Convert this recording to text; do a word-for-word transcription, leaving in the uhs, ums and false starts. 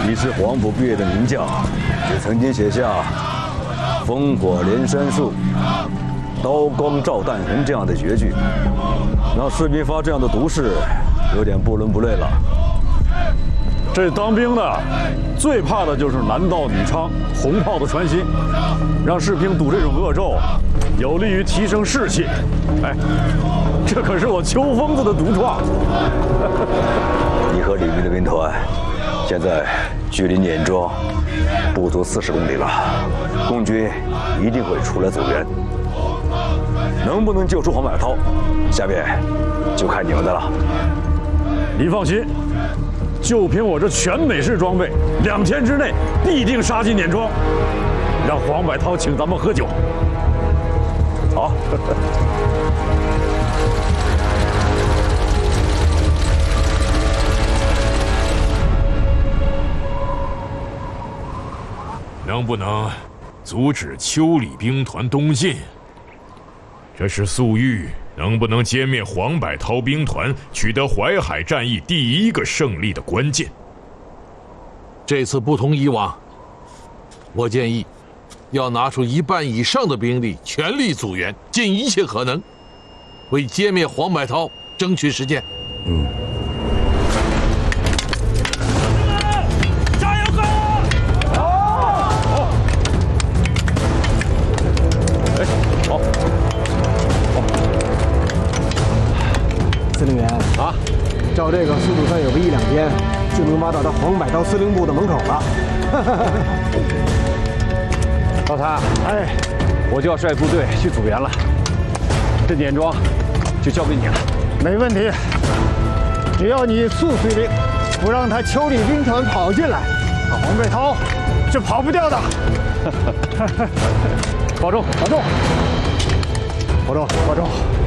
你是黄埔毕业的名将，也曾经写下“烽火连山树，刀光照弹红”这样的绝句，让士兵发这样的毒誓，有点不伦不类了。 这当兵的最怕的就是男盗女娼、红炮的传心，让士兵赌这种恶咒，有利于提升士气。哎，这可是我秋疯子的独创。 你和李明的兵团现在距离碾庄不足四十公里了，共军一定会出来阻援。能不能救出黄百韬，下面就看你们的了。 你放心。就凭我这全美式装备，两天之内必定杀进碾庄，让黄百韬请咱们喝酒。好。 能不能阻止邱李兵团东进？这是粟裕能不能歼灭黄百韬兵团，取得淮海战役第一个胜利的关键。 这次不同以往，我建议要拿出一半以上的兵力，全力阻援，尽一切可能，为歼灭黄百韬争取时间。 嗯。 加油哥！好，好。哎，好。 司令员啊，照这个速度算有个一两天，就能挖到他黄百韬司令部的门口了。 老谭，哎，我就要率部队去阻援了，这碾庄就交给你了。 没问题，只要你速随令，不让他邱李兵团跑进来，他黄百韬是跑不掉的。 保重，保重， 保重，保重。